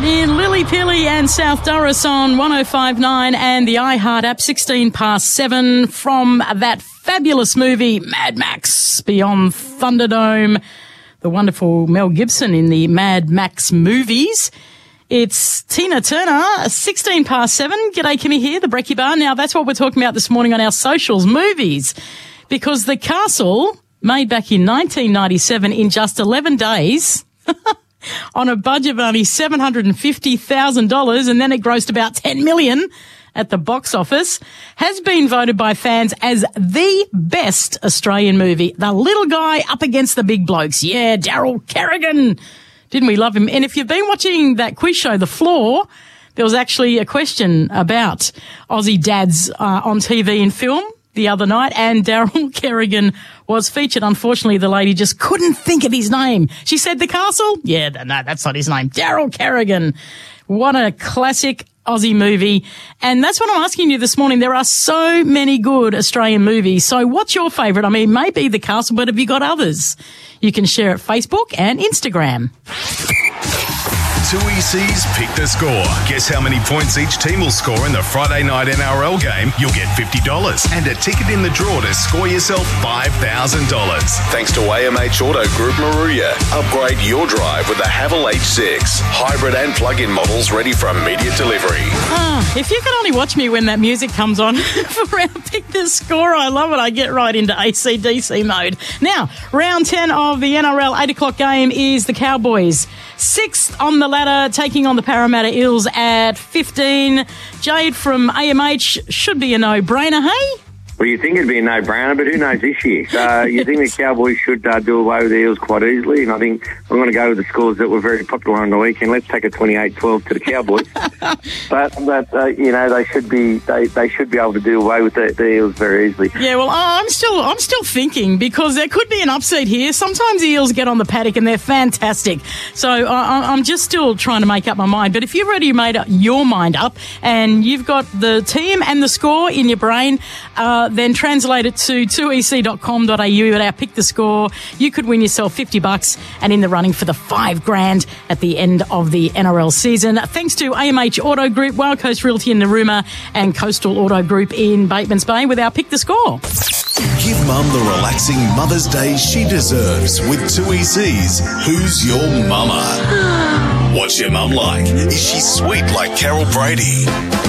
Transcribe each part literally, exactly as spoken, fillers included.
in Lillypilly and South Doris on one oh five point nine and the iHeart app, sixteen past seven, from that fabulous movie Mad Max Beyond Thunderdome, the wonderful Mel Gibson in the Mad Max movies. It's Tina Turner, sixteen past seven. G'day, Kimmy here, the Brekkie Bar. Now, that's what we're talking about this morning on our socials, movies, because The Castle, made back in nineteen ninety-seven, in just eleven days, on a budget of only seven hundred fifty thousand dollars, and then it grossed about ten million dollars at the box office, has been voted by fans as the best Australian movie. The little guy up against the big blokes. Yeah, Daryl Kerrigan. Didn't we love him? And if you've been watching that quiz show, The Floor, there was actually a question about Aussie dads uh, on T V and film the other night, and Daryl Kerrigan was featured. Unfortunately, the lady just couldn't think of his name. She said The Castle? Yeah, no, that's not his name. Daryl Kerrigan. What a classic Aussie movie. And that's what I'm asking you this morning. There are so many good Australian movies. So what's your favourite? I mean, maybe The Castle, but have you got others? You can share at Facebook and Instagram. two E C's Pick the Score. Guess how many points each team will score in the Friday night N R L game? You'll get fifty dollars and a ticket in the draw to score yourself five thousand dollars. Thanks to A M H Auto Group Maruya. Upgrade your drive with the Haval H six. Hybrid and plug-in models ready for immediate delivery. Ah, if you could only watch me when that music comes on for round Pick the Score, I love it. I get right into A C D C mode. Now, round ten of the N R L eight o'clock game is the Cowboys. Sixth on the ladder, taking on the Parramatta Eels at fifteen. Jade from A M H, should be a no-brainer, hey? Well, you think it'd be a no-brainer, but who knows this year? So you think the Cowboys should uh, do away with the Eels quite easily, and I think I'm going to go with the scores that were very popular on the weekend. Let's take a twenty-eight twelve to the Cowboys. but, but uh, you know, they should be they, they should be able to do away with the, the Eels very easily. Yeah, well, I'm still I'm still thinking, because there could be an upset here. Sometimes the Eels get on the paddock and they're fantastic. So uh, I'm just still trying to make up my mind. But if you've already made up your mind up and you've got the team and the score in your brain, uh, then translate it to two e c dot com dot a u at our Pick the Score. You could win yourself fifty bucks and in the running for the five grand at the end of the N R L season. Thanks to A M H Auto Group, Wild Coast Realty in Narooma and Coastal Auto Group in Batemans Bay with our Pick the Score. Give Mum the relaxing Mother's Day she deserves with two E C's Who's Your Mama? What's your mum like? Is she sweet like Carol Brady?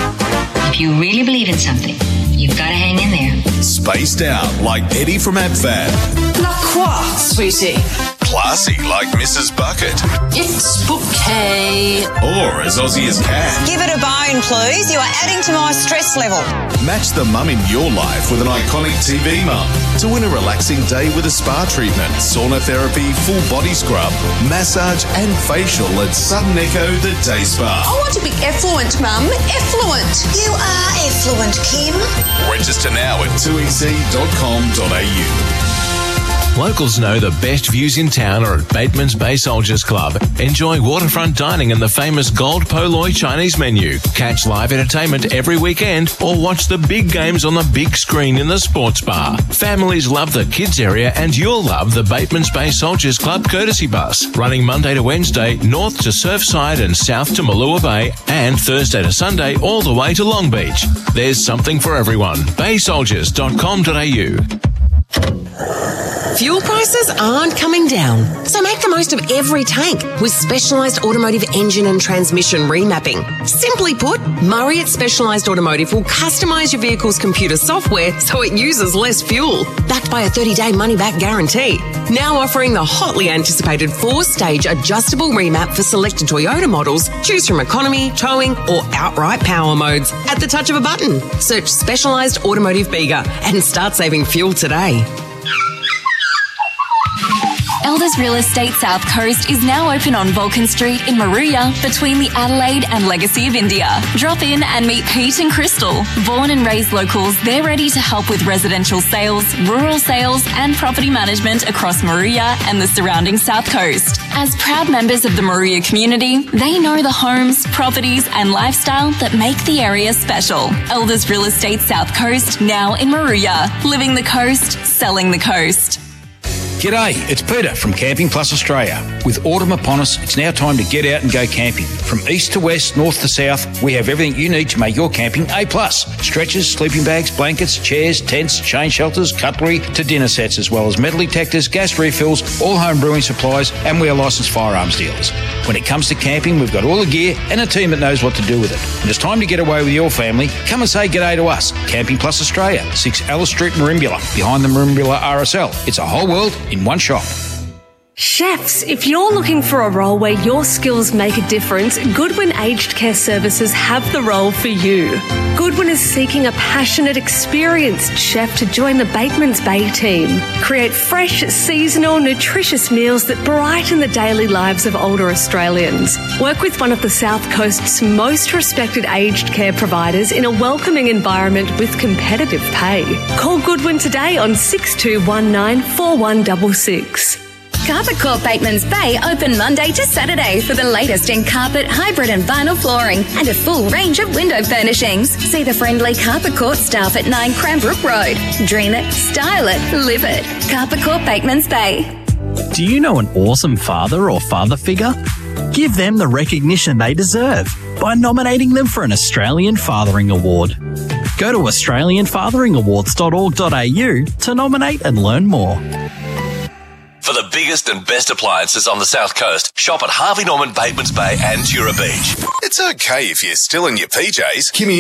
If you really believe in something, you've got to hang in there. Spaced out like Eddie from AbFab. La croix, sweetie. Classy like Missus Bucket. It's bouquet. Or as Aussie as can. Give it a bone, please. You are adding to my stress level. Match the mum in your life with an iconic T V mum to win a relaxing day with a spa treatment, sauna therapy, full body scrub, massage and facial at Sudden Echo The Day Spa. I want to be effluent, Mum. Effluent. You are effluent, Kim. Register now at two e c dot com dot a u. Locals know the best views in town are at Batemans Bay Soldiers Club. Enjoy waterfront dining and the famous Gold Poloi Chinese menu. Catch live entertainment every weekend or watch the big games on the big screen in the sports bar. Families love the kids area and you'll love the Batemans Bay Soldiers Club courtesy bus. Running Monday to Wednesday, north to Surfside and south to Malua Bay, and Thursday to Sunday all the way to Long Beach. There's something for everyone. bay soldiers dot com dot a u. Fuel prices aren't coming down, so make the most of every tank with Specialised Automotive Engine and Transmission Remapping. Simply put, Murray at Specialised Automotive will customise your vehicle's computer software so it uses less fuel, backed by a thirty-day money-back guarantee. Now offering the hotly anticipated four-stage adjustable remap for selected Toyota models. Choose from economy, towing or outright power modes at the touch of a button. Search Specialised Automotive Bega and start saving fuel today. Elders Real Estate South Coast is now open on Vulcan Street in Maruya between the Adelaide and Legacy of India. Drop in and meet Pete and Crystal. Born and raised locals, they're ready to help with residential sales, rural sales and property management across Maruya and the surrounding South Coast. As proud members of the Maruya community, they know the homes, properties and lifestyle that make the area special. Elders Real Estate South Coast, now in Maruya. Living the coast, selling the coast. G'day, it's Peter from Camping Plus Australia. With autumn upon us, it's now time to get out and go camping. From east to west, north to south, we have everything you need to make your camping A plus. Stretchers, sleeping bags, blankets, chairs, tents, chain shelters, cutlery to dinner sets, as well as metal detectors, gas refills, all home brewing supplies, and we are licensed firearms dealers. When it comes to camping, we've got all the gear and a team that knows what to do with it. When it's time to get away with your family, come and say g'day to us. Camping Plus Australia, six Alice Street, Merimbula, behind the Merimbula R S L. It's a whole world in one shop. Chefs, if you're looking for a role where your skills make a difference, Goodwin Aged Care Services have the role for you. Goodwin is seeking a passionate, experienced chef to join the Batemans Bay team. Create fresh, seasonal, nutritious meals that brighten the daily lives of older Australians. Work with one of the South Coast's most respected aged care providers in a welcoming environment with competitive pay. Call Goodwin today on six two one nine, four one six six. Carpet Court Batemans Bay open Monday to Saturday for the latest in carpet, hybrid and vinyl flooring and a full range of window furnishings. See the friendly Carpet Court staff at nine Cranbrook Road. Dream it, style it, live it. Carpet Court Batemans Bay. Do you know an awesome father or father figure? Give them the recognition they deserve by nominating them for an Australian Fathering Award. Go to australian fathering awards dot org dot a u to nominate and learn more. For the biggest and best appliances on the South Coast, shop at Harvey Norman, Batemans Bay and Tura Beach. It's okay if you're still in your P Js. Kimmy